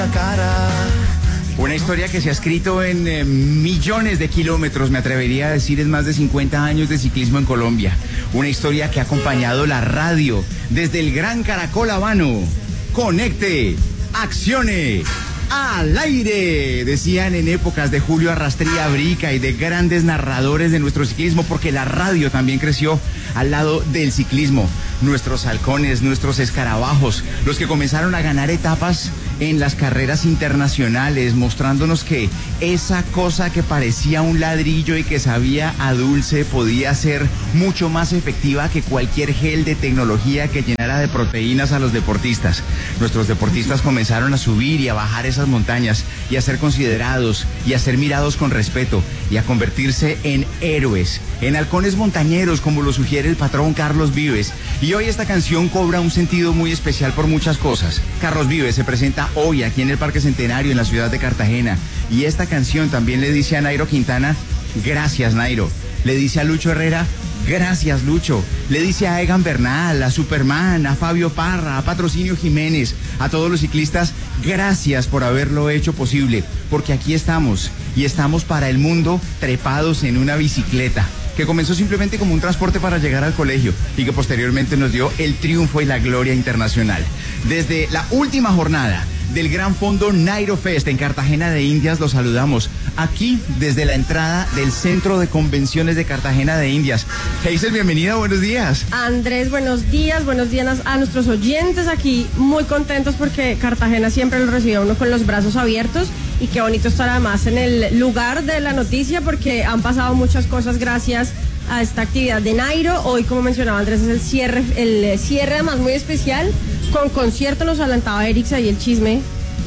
Una historia que se ha escrito en millones de kilómetros, me atrevería a decir, en más de 50 años de ciclismo en Colombia. Una historia que ha acompañado la radio desde el Gran Caracol Habano. Conecte, accione, al aire, decían en épocas de Julio Arrastría Brica y de grandes narradores de nuestro ciclismo, porque la radio también creció al lado del ciclismo. Nuestros halcones, nuestros escarabajos, los que comenzaron a ganar etapas en las carreras internacionales, mostrándonos que esa cosa que parecía un ladrillo y que sabía a dulce podía ser mucho más efectiva que cualquier gel de tecnología que llenara de proteínas a los deportistas. Nuestros deportistas comenzaron a subir y a bajar esas montañas y a ser considerados y a ser mirados con respeto y a convertirse en héroes, en halcones montañeros, como lo sugiere el patrón Carlos Vives. Y hoy esta canción cobra un sentido muy especial por muchas cosas. Carlos Vives se presenta hoy aquí en el Parque Centenario en la ciudad de Cartagena, y esta canción también le dice a Nairo Quintana: gracias, Nairo. Le dice a Lucho Herrera: gracias, Lucho. Le dice a Egan Bernal, a Superman, a Fabio Parra, a Patrocinio Jiménez, a todos los ciclistas: gracias por haberlo hecho posible, porque aquí estamos, y estamos para el mundo trepados en una bicicleta que comenzó simplemente como un transporte para llegar al colegio y que posteriormente nos dio el triunfo y la gloria internacional. Desde la última jornada del Gran Fondo Nairo Fest en Cartagena de Indias los saludamos aquí desde la entrada del Centro de Convenciones de Cartagena de Indias. Hazel, bienvenida, buenos días. Andrés, buenos días a nuestros oyentes aquí, muy contentos porque Cartagena siempre lo recibe a uno con los brazos abiertos, y qué bonito estar además en el lugar de la noticia porque han pasado muchas cosas gracias a esta actividad de Nairo. Hoy, como mencionaba Andrés, es el cierre además muy especial, con concierto. Nos adelantaba Erix ahí el chisme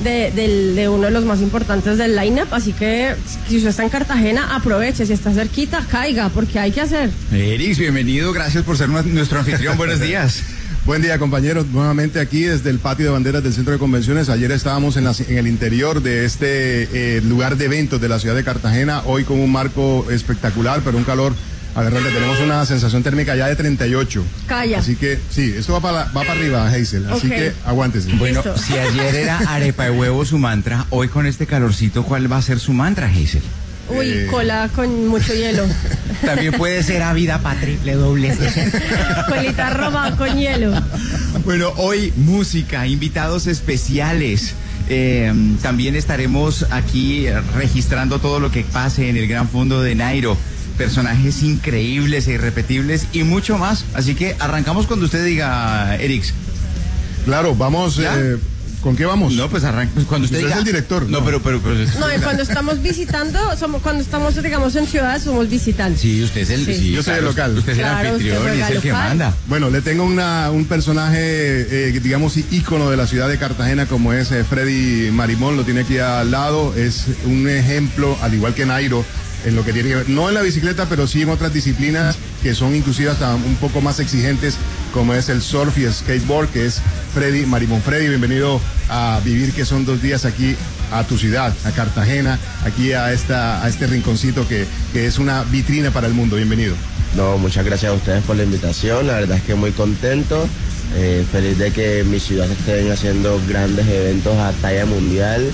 de uno de los más importantes del line-up, así que si usted está en Cartagena, aproveche, si está cerquita, caiga, porque hay que hacer. Erix, bienvenido, gracias por ser nuestro anfitrión, buenos días. Buen día, compañeros, nuevamente aquí desde el patio de banderas del Centro de Convenciones. Ayer estábamos en el interior de este lugar de eventos de la ciudad de Cartagena, hoy con un marco espectacular, pero un calor agarrante. Tenemos una sensación térmica ya de 38. Calla. Así que sí, esto va para arriba, Hazel, así que aguántese. Bueno, si ayer era arepa de huevo su mantra, hoy con este calorcito, ¿cuál va a ser su mantra, Hazel? Uy, cola con mucho hielo. También puede ser ávida para triple doble. Colita roja con hielo. Bueno, hoy música, invitados especiales. También estaremos aquí registrando todo lo que pase en el Gran Fondo de Nairo. Personajes increíbles e irrepetibles y mucho más. Así que arrancamos cuando usted diga, Erix. Claro, vamos. ¿Con qué vamos? No, pues arranca cuando usted diga. Es el director. No, pero no, y cuando estamos visitando, cuando estamos, digamos, en ciudades, somos visitantes. Sí, usted es el. Sí, yo soy el local. Usted es el anfitrión y es el que manda. Bueno, le tengo un personaje, digamos, ícono de la ciudad de Cartagena, como es Freddy Marimón. Lo tiene aquí al lado. Es un ejemplo, al igual que Nairo, en lo que tiene que ver, no en la bicicleta, pero sí en otras disciplinas que son inclusive hasta un poco más exigentes, como es el surf y el skateboard, que es Freddy Marimón. Freddy, bienvenido a Vivir, que son 2 días aquí a tu ciudad, a Cartagena, aquí a este rinconcito que es una vitrina para el mundo. Bienvenido. No, muchas gracias a ustedes por la invitación, la verdad es que muy contento, feliz de que en mi ciudad estén haciendo grandes eventos a talla mundial.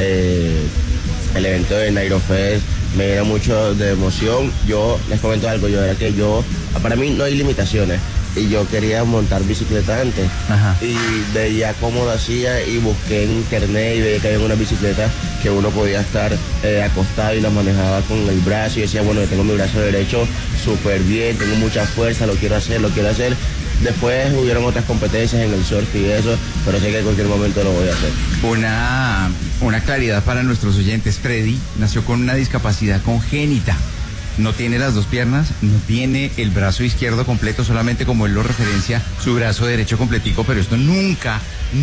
El evento de Nairo Fest me llena mucho de emoción. Yo les comento algo, para mí no hay limitaciones, y yo quería montar bicicleta antes. Ajá. Y veía cómo lo hacía y busqué en internet y veía que había una bicicleta que uno podía estar acostado y la manejaba con el brazo, y decía, bueno, yo tengo mi brazo derecho súper bien, tengo mucha fuerza, lo quiero hacer. Después hubieron otras competencias en el surf y eso, pero sé que en cualquier momento lo voy a hacer. Una claridad para nuestros oyentes. Freddy nació con una discapacidad congénita. No tiene las 2 piernas, no tiene el brazo izquierdo completo, solamente, como él lo referencia, su brazo derecho completico, pero esto nunca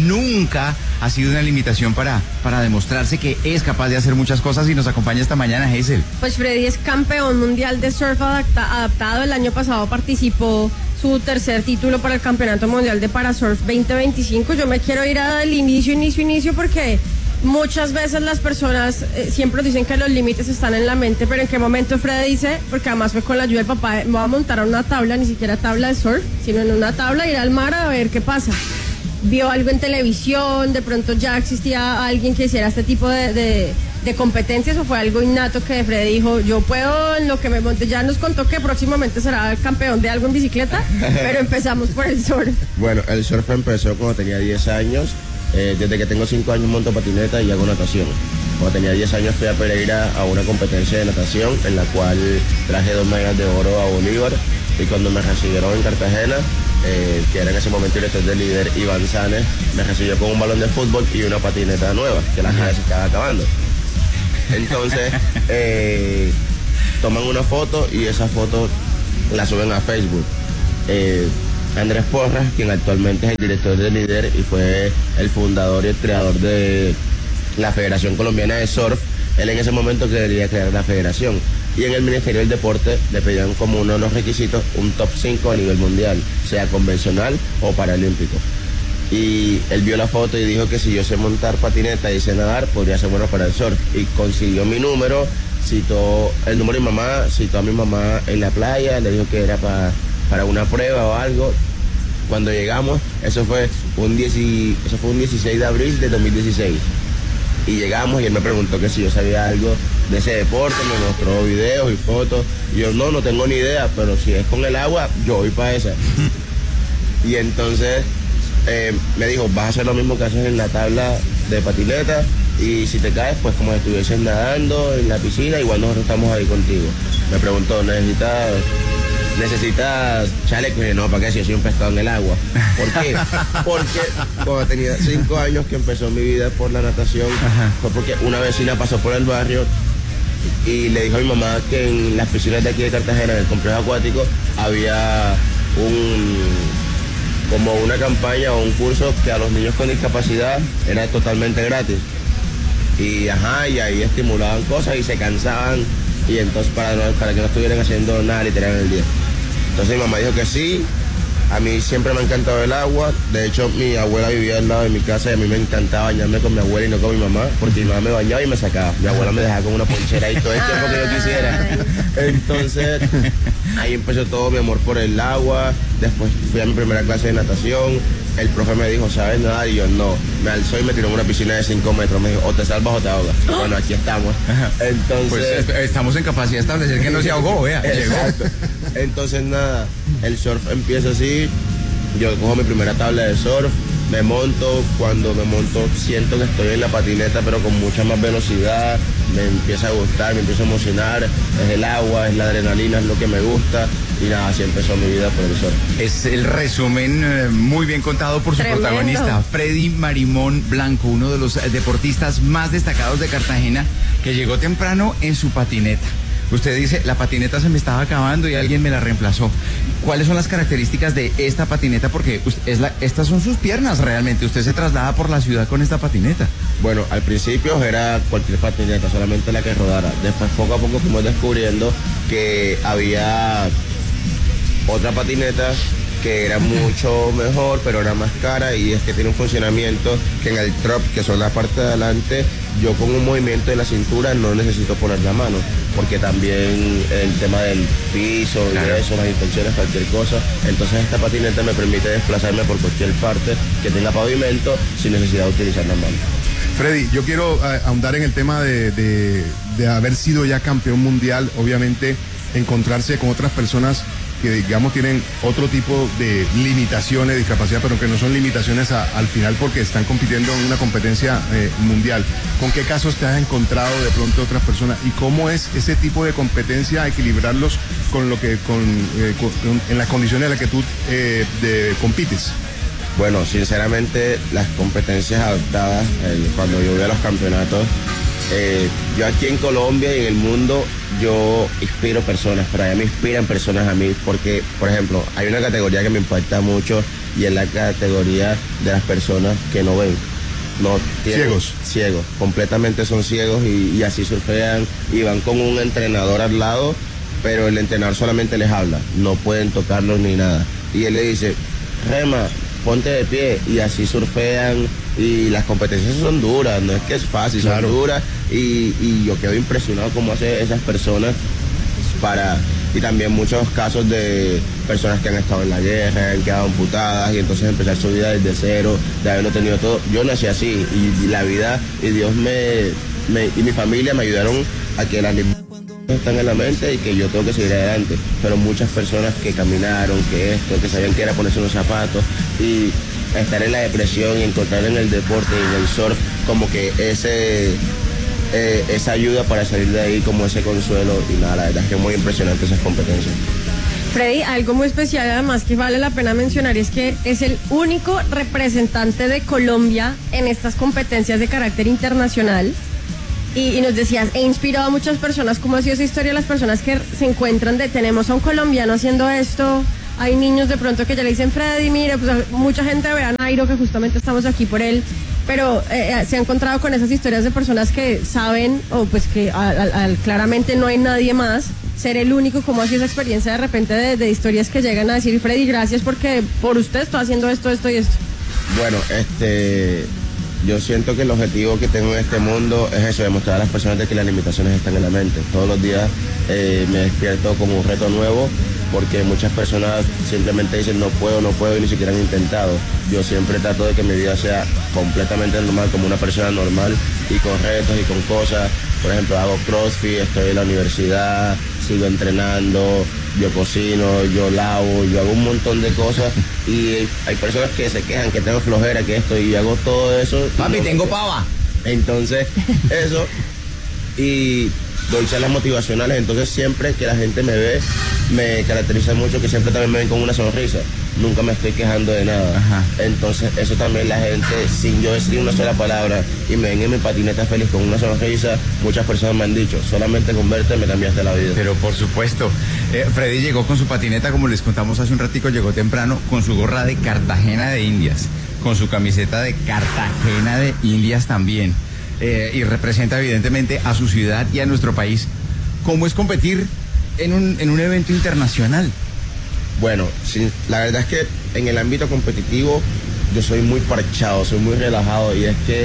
ha sido una limitación para demostrarse que es capaz de hacer muchas cosas, y nos acompaña esta mañana Hazel. Pues Freddy es campeón mundial de surf adaptado. El año pasado participó su 3er título para el Campeonato Mundial de Parasurf 2025. Yo me quiero ir al inicio porque muchas veces las personas siempre dicen que los límites están en la mente, pero ¿en qué momento Freddy dice? Porque además fue con la ayuda del papá, me voy a montar a una tabla, ni siquiera tabla de surf, sino en una tabla, ir al mar a ver qué pasa. vio algo en televisión, de pronto ya existía alguien que hiciera este tipo de competencias, o fue algo innato que Freddy dijo, yo puedo en lo que me monte? Ya nos contó que próximamente será campeón de algo en bicicleta, pero empezamos por el surf. Bueno, el surf empezó cuando tenía 10 años. Desde que tengo 5 años monto patineta y hago natación. Cuando tenía 10 años fui a Pereira a una competencia de natación en la cual traje 2 medallas de oro a Bolívar, y cuando me recibieron en Cartagena, que era en ese momento el director del líder Iván Sanes, me recibió con un balón de fútbol y una patineta nueva, que la caja se estaba acabando. Entonces toman una foto y esa foto la suben a Facebook. Andrés Porras, quien actualmente es el director del líder y fue el fundador y el creador de la Federación Colombiana de Surf, él en ese momento quería crear la federación, y en el Ministerio del Deporte le pedían como uno de los requisitos un top 5 a nivel mundial, sea convencional o paralímpico. Y él vio la foto y dijo que si yo sé montar patineta y sé nadar, podría ser bueno para el surf, y consiguió mi número, citó el número de mi mamá, citó a mi mamá en la playa, le dijo que era para una prueba o algo. Cuando llegamos, eso fue un 16 de abril de 2016. Y llegamos y él me preguntó que si yo sabía algo de ese deporte, me mostró videos y fotos. Y yo no tengo ni idea, pero si es con el agua, yo voy para esa. Y entonces me dijo, vas a hacer lo mismo que haces en la tabla de patineta, y si te caes, pues como si estuvieses nadando en la piscina, igual nosotros estamos ahí contigo. Me preguntó, ¿necesitas chaleco? Y no, ¿para qué? Si yo soy un pescado en el agua. ¿Por qué? Porque cuando tenía 5 años que empezó mi vida por la natación, fue porque una vecina pasó por el barrio y le dijo a mi mamá que en las piscinas de aquí de Cartagena, en el complejo acuático, había como una campaña o un curso que a los niños con discapacidad era totalmente gratis. Y ahí estimulaban cosas y se cansaban, y entonces para que no estuvieran haciendo nada literal en el día. Entonces mi mamá dijo que sí. A mí siempre me ha encantado el agua. De hecho, mi abuela vivía al lado de mi casa y a mí me encantaba bañarme con mi abuela y no con mi mamá, porque mi mamá me bañaba y me sacaba. Mi abuela me dejaba con una ponchera y todo el tiempo que yo quisiera. Entonces, ahí empezó todo mi amor por el agua. Después fui a mi primera clase de natación. El profe me dijo, ¿sabes nadar? Y yo, no. Me alzó y me tiró en una piscina de 5 metros. Me dijo, o te salvas o te ahogas. Bueno, aquí estamos. Entonces... Pues estamos en capacidad de establecer que no se ahogó, vea. Exacto. Entonces, nada, el surf empieza así. Yo cojo mi primera tabla de surf, me monto. Cuando me monto siento que estoy en la patineta, pero con mucha más velocidad. Me empieza a gustar, me empiezo a emocionar. Es el agua, es la adrenalina, es lo que me gusta. Y nada, así empezó mi vida por el surf. Es el resumen muy bien contado por su Tremendo. protagonista, Freddy Marimón Blanco, uno de los deportistas más destacados de Cartagena, que llegó temprano en su patineta. Usted dice, la patineta se me estaba acabando y alguien me la reemplazó. ¿Cuáles son las características de esta patineta? Porque estas son sus piernas realmente. Usted se traslada por la ciudad con esta patineta. Bueno, al principio era cualquier patineta, solamente la que rodara. Después, poco a poco, fuimos descubriendo que había otra patineta que era mucho mejor, pero era más cara, y es que tiene un funcionamiento que en el drop, que son la parte de adelante, yo con un movimiento de la cintura no necesito poner la mano, porque también el tema del piso, claro, y eso, las infecciones, cualquier cosa. Entonces esta patineta me permite desplazarme por cualquier parte que tenga pavimento sin necesidad de utilizar la mano. Freddy, yo quiero ahondar en el tema de haber sido ya campeón mundial, obviamente encontrarse con otras personas que digamos tienen otro tipo de limitaciones, discapacidad, pero que no son limitaciones al final porque están compitiendo en una competencia mundial. ¿Con qué casos te has encontrado de pronto otras personas y cómo es ese tipo de competencia equilibrarlos con lo que en las condiciones en las que tú compites? Bueno, sinceramente las competencias adaptadas, cuando yo voy a los campeonatos, yo aquí en Colombia y en el mundo, yo inspiro personas, pero allá me inspiran personas a mí, porque, por ejemplo, hay una categoría que me impacta mucho y es la categoría de las personas que no ven. No tienen, ciegos, completamente son ciegos y así surfean y van con un entrenador al lado, pero el entrenador solamente les habla, no pueden tocarlos ni nada. Y él le dice, rema, ponte de pie, y así surfean. Y las competencias son duras, no es que es fácil, claro, son duras, y yo quedo impresionado cómo hacen esas personas para y también muchos casos de personas que han estado en la guerra, han quedado amputadas y entonces empezar su vida desde cero, de haberlo tenido todo. Yo nací así y la vida y Dios y mi familia me ayudaron a que las limitaciones están en la mente y que yo tengo que seguir adelante, pero muchas personas que caminaron, que sabían que era ponerse unos zapatos y estar en la depresión y encontrar en el deporte y en el surf como que esa ayuda para salir de ahí, como ese consuelo, y nada, la verdad es que es muy impresionante esas competencias. Freddy, algo muy especial además que vale la pena mencionar es que es el único representante de Colombia en estas competencias de carácter internacional. Y nos decías, he inspirado a muchas personas. ¿Cómo ha sido esa historia? Las personas que se encuentran tenemos a un colombiano haciendo esto. Hay niños de pronto que ya le dicen, Freddy, mire, pues mucha gente ve a Nairo, que justamente estamos aquí por él, pero se ha encontrado con esas historias de personas que saben, o pues que claramente no hay nadie más, ser el único. ¿Cómo ha sido esa experiencia de repente de historias que llegan a decir, Freddy, gracias porque por usted estoy haciendo esto y esto? Bueno, yo siento que el objetivo que tengo en este mundo es eso, demostrar a las personas de que las limitaciones están en la mente. Todos los días me despierto como un reto nuevo, porque muchas personas simplemente dicen no puedo y ni siquiera han intentado. Yo siempre trato de que mi vida sea completamente normal, como una persona normal, y con retos y con cosas. Por ejemplo, hago CrossFit, estoy en la universidad, sigo entrenando, yo cocino, yo lavo, yo hago un montón de cosas, y hay personas que se quejan que tengo flojera, que esto, y yo hago todo eso. Papi, tengo pava. Entonces, eso, y doy charlas motivacionales, entonces siempre que la gente me ve, me caracteriza mucho que siempre también me ven con una sonrisa, nunca me estoy quejando de nada. Ajá. Entonces eso también la gente, sin yo decir una sola palabra, y me ven en mi patineta feliz con una sonrisa, muchas personas me han dicho, solamente con verte me cambiaste la vida. Pero por supuesto, Freddy llegó con su patineta, como les contamos hace un ratico, llegó temprano, con su gorra de Cartagena de Indias, con su camiseta de Cartagena de Indias también. Y representa evidentemente a su ciudad y a nuestro país. ¿Cómo es competir en un evento internacional? Bueno, la verdad es que en el ámbito competitivo yo soy muy parchado, soy muy relajado, y es que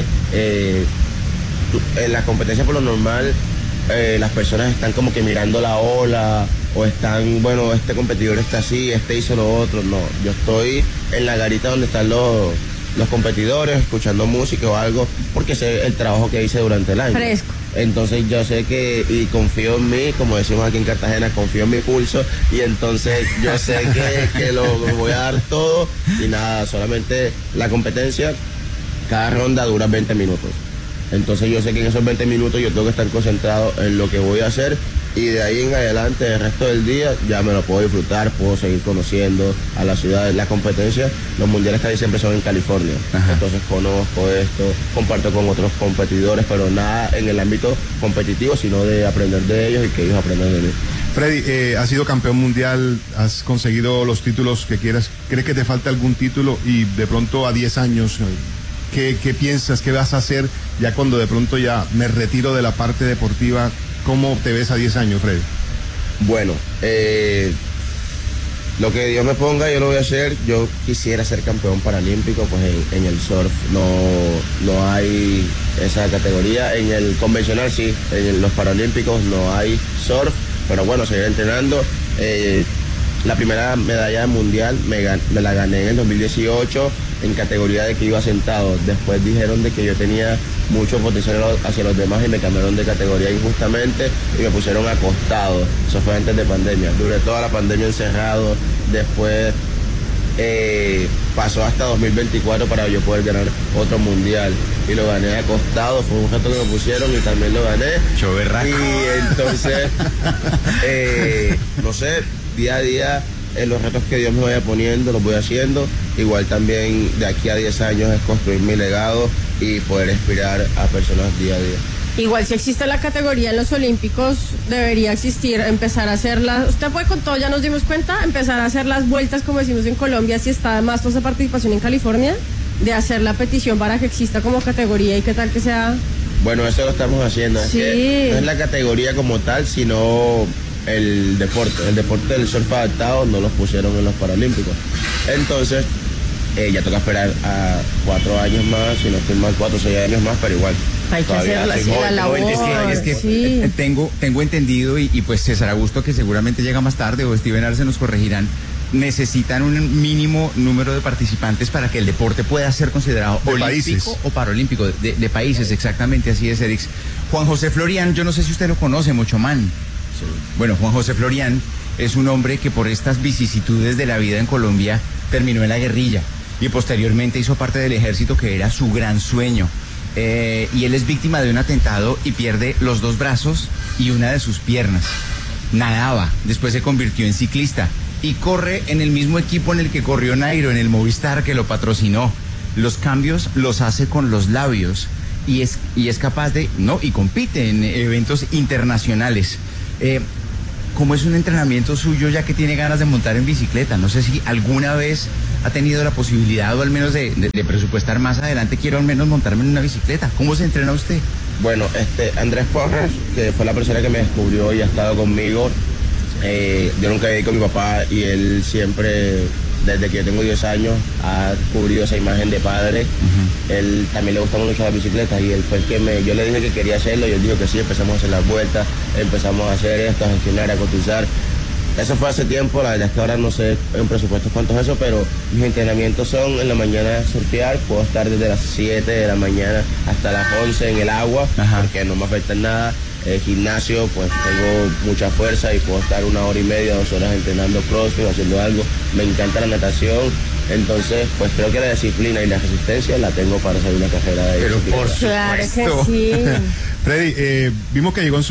en la competencia por lo normal las personas están como que mirando la ola, o están, bueno, este competidor está así, este hizo lo otro. No, yo estoy en la garita donde están los competidores, escuchando música o algo, porque sé el trabajo que hice durante el año. Fresco. Entonces yo sé y confío en mí, como decimos aquí en Cartagena, confío en mi pulso, y entonces yo sé que lo voy a dar todo, y nada, solamente la competencia, cada ronda dura 20 minutos. Entonces yo sé que en esos 20 minutos yo tengo que estar concentrado en lo que voy a hacer, y de ahí en adelante, el resto del día, ya me lo puedo disfrutar, puedo seguir conociendo a la ciudad. La competencia, los mundiales casi siempre son en California. Ajá. Entonces conozco esto, comparto con otros competidores, pero nada en el ámbito competitivo, sino de aprender de ellos y que ellos aprendan de mí. Freddy, has sido campeón mundial, has conseguido los títulos que quieras. ¿Crees que te falta algún título? Y de pronto a 10 años, ¿qué piensas? ¿Qué vas a hacer ya cuando de pronto ya me retiro de la parte deportiva? ¿Cómo te ves a 10 años, Freddy? Bueno, lo que Dios me ponga yo lo voy a hacer. Yo quisiera ser campeón paralímpico, pues en el surf no hay esa categoría. En el convencional sí, en los paralímpicos no hay surf, pero bueno, seguir entrenando. La primera medalla mundial me la gané en el 2018 en categoría de que iba sentado. Después dijeron de que yo tenía mucho potencial hacia los demás y me cambiaron de categoría injustamente y me pusieron acostado. Eso fue antes de pandemia. Duré toda la pandemia encerrado. Después pasó hasta 2024 para yo poder ganar otro mundial, y lo gané acostado. Fue un reto que me pusieron y también lo gané. Choverraco. Y entonces no sé, día a día, en los retos que Dios me vaya poniendo, los voy haciendo. Igual también de aquí a 10 años es construir mi legado y poder inspirar a personas día a día. Igual si existe la categoría en los Olímpicos, debería existir, empezar a hacerlas. Usted puede con todo, ya nos dimos cuenta, empezar a hacer las vueltas como decimos en Colombia, si está además toda esa participación en California, de hacer la petición para que exista como categoría y qué tal que sea. Bueno, eso lo estamos haciendo. Sí. Es que no es la categoría como tal, sino el deporte del surf adaptado no los pusieron en los Paralímpicos. Entonces, ya toca esperar a 4 años más, si no estoy mal, 4 o 6 años más, pero igual, Hay que hacer la labor. Es que sí. tengo entendido y pues César Augusto, que seguramente llega más tarde, o Steven Arce nos corregirán, necesitan un mínimo número de participantes para que el deporte pueda ser considerado de olímpico países. o paralímpico, de países, exactamente, así es, Erix. Juan José Florian, yo no sé si usted lo conoce, Mochomán. Sí. Bueno, Juan José Florian es un hombre que por estas vicisitudes de la vida en Colombia terminó en la guerrilla y posteriormente hizo parte del ejército, que era su gran sueño. Y él es víctima de un atentado y pierde los 2 brazos y una de sus piernas. Nadaba, después se convirtió en ciclista y corre en el mismo equipo en el que corrió Nairo, en el Movistar, que lo patrocinó. Los cambios los hace con los labios y es capaz de, y compite en eventos internacionales. ¿Cómo es un entrenamiento suyo, ya que tiene ganas de montar en bicicleta? No sé si alguna vez ha tenido la posibilidad, o al menos de presupuestar más adelante, quiero al menos montarme en una bicicleta. ¿Cómo se entrena usted? Bueno, Andrés Porras, que fue la persona que me descubrió y ha estado conmigo, yo nunca he ido con mi papá y él siempre, desde que yo tengo 10 años, ha cubrido esa imagen de padre. Él también le gusta mucho las bicicletas y él fue el que yo le dije que quería hacerlo y él dijo que sí. Empezamos a hacer las vueltas, empezamos a hacer esto, a gestionar, a cotizar. Eso fue hace tiempo, la verdad es que ahora no sé en presupuestos cuánto es eso, pero mis entrenamientos son en la mañana surfear, puedo estar desde las 7 de la mañana hasta las 11 en el agua, porque no me afecta en nada. Gimnasio, pues tengo mucha fuerza y puedo estar 1 hora y media, 2 horas entrenando crossfit, haciendo algo. Me encanta la natación, entonces pues creo que la disciplina y la resistencia la tengo para hacer una carrera de Pero bicicleta. por Claro que supuesto. sí. Freddy, vimos que llegó en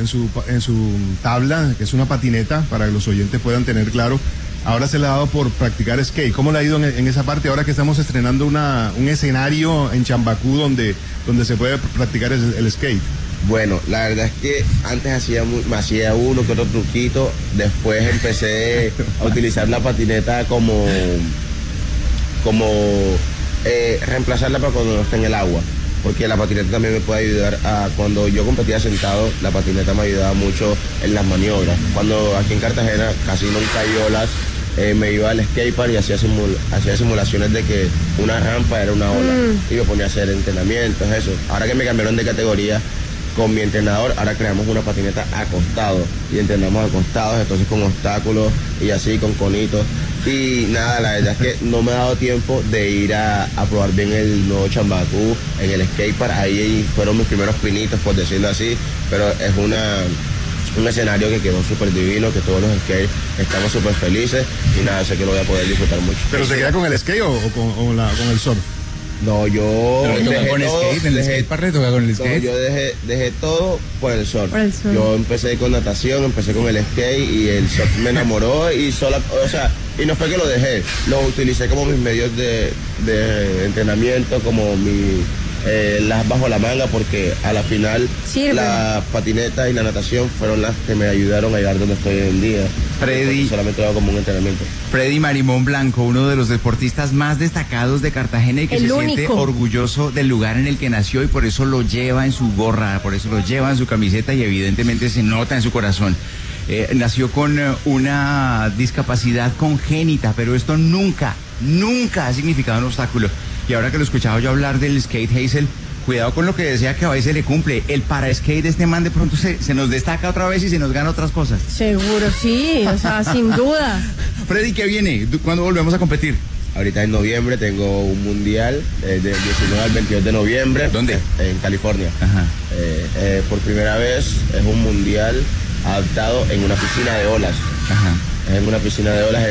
su tabla, que es una patineta, para que los oyentes puedan tener claro. Ahora se le ha dado por practicar skate. ¿Cómo le ha ido en esa parte ahora que estamos estrenando un escenario en Chambacú donde se puede practicar el skate? Bueno, la verdad es que antes hacía uno que otro truquito, después empecé a utilizar la patineta como reemplazarla para cuando no esté en el agua, porque la patineta también me puede ayudar cuando yo competía sentado, la patineta me ayudaba mucho en las maniobras. Cuando aquí en Cartagena casi nunca hay olas, me iba al skatepark y hacía simulaciones de que una rampa era una ola y me ponía a hacer entrenamientos, eso. Ahora que me cambiaron de categoría con mi entrenador, ahora creamos una patineta acostado y entrenamos acostados, entonces con obstáculos y así con conitos. Y nada, la verdad es que no me ha dado tiempo de ir a probar bien el nuevo Chambacú en el skatepark. Ahí fueron mis primeros pinitos, por decirlo así, pero es un escenario que quedó súper divino, que todos los skates estamos súper felices y nada, sé que lo voy a poder disfrutar mucho. ¿Pero se queda con el skate o con el surf? No, yo dejé con todo, skate, en el skatepark le toca con el skate. yo dejé todo por el surf. Por el surf. Yo empecé con natación, empecé con el skate y el surf me enamoró y y no fue que lo dejé, lo utilicé como mis medios de entrenamiento, como las bajo la manga, porque a la final Sirve. la patineta y la natación fueron las que me ayudaron a llegar donde estoy hoy en día. Freddy. Solamente lo hago como un entrenamiento. Freddy Marimón Blanco, uno de los deportistas más destacados de Cartagena y que El se siente único. orgulloso del lugar en el que nació y por eso lo lleva en su gorra, por eso lo lleva en su camiseta y evidentemente se nota en su corazón. Nació con una discapacidad congénita, pero esto nunca ha significado un obstáculo. Y ahora que lo escuchaba yo hablar del skate, Hazel, cuidado con lo que decía, que a veces le cumple. El para skate de este man de pronto se nos destaca otra vez y se nos gana otras cosas. Seguro, sí, o sea, sin duda. Freddy, ¿qué viene? ¿Cuándo volvemos a competir? Ahorita en noviembre tengo un mundial del 19 al 22 de noviembre. ¿Dónde? En California. Ajá. Por primera vez es un mundial adaptado en una piscina de olas. Ajá. En una piscina de olas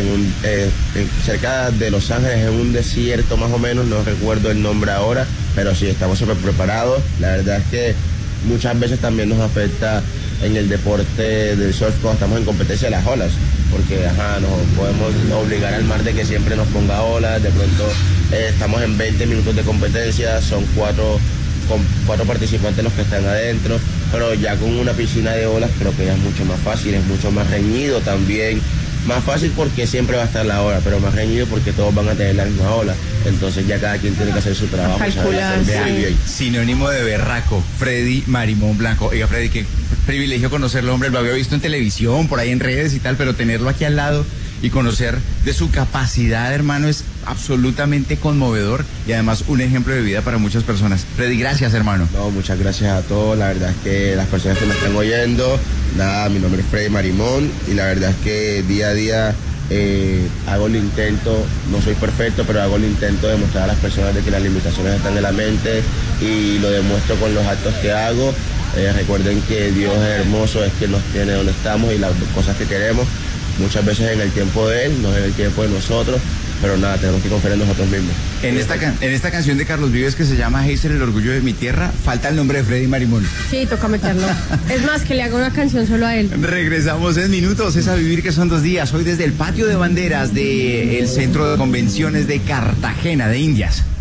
cerca de Los Ángeles, en un desierto más o menos, no recuerdo el nombre ahora, pero sí, estamos súper preparados. La verdad es que muchas veces también nos afecta en el deporte del surf cuando estamos en competencia de las olas, porque nos podemos obligar al mar de que siempre nos ponga olas. De pronto estamos en 20 minutos de competencia, son cuatro participantes los que están adentro, pero ya con una piscina de olas creo que ya es mucho más fácil, es mucho más reñido también. Más fácil porque siempre va a estar la ola, pero más reñido porque todos van a tener la misma ola. Entonces ya cada quien tiene que hacer su trabajo y saber hacer muy bien. Sinónimo de berraco, Freddy Marimón Blanco. Oiga, Freddy, qué privilegio conocerlo, hombre. Lo había visto en televisión, por ahí en redes y tal, pero tenerlo aquí al lado y conocer de su capacidad, hermano, es absolutamente conmovedor y además un ejemplo de vida para muchas personas. Freddy, gracias, hermano. No, muchas gracias a todos. La verdad es que las personas que me están oyendo, nada, mi nombre es Freddy Marimón y la verdad es que día a día hago el intento, no soy perfecto, pero hago el intento de mostrar a las personas de que las limitaciones están en la mente y lo demuestro con los actos que hago. Recuerden que Dios es hermoso, es que nos tiene donde estamos y las cosas que queremos, muchas veces en el tiempo de Él, no en el tiempo de nosotros, pero nada, tenemos que confiar en nosotros mismos. En esta canción de Carlos Vives que se llama Heiser, el orgullo de mi tierra, falta el nombre de Freddy Marimón. Sí, toca meterlo. Es más, que le haga una canción solo a él. Regresamos en minutos, es A Vivir que son 2 días, hoy desde el patio de banderas del Centro de Convenciones de Cartagena de Indias.